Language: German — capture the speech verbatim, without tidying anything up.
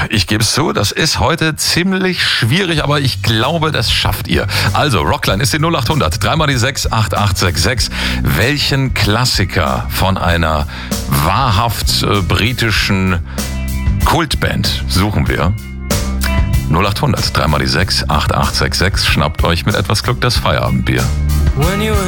ich gebe es zu, das ist heute ziemlich schwierig, aber ich glaube, das schafft ihr. Also, Rockline ist die null acht hundert, dreimal die sechs, acht acht sechs sechs. Welchen Klassiker von einer wahrhaft äh, britischen Kultband suchen wir? null acht hundert, dreimal die sechs, acht acht sechs sechs. Schnappt euch mit etwas Glück das Feierabendbier.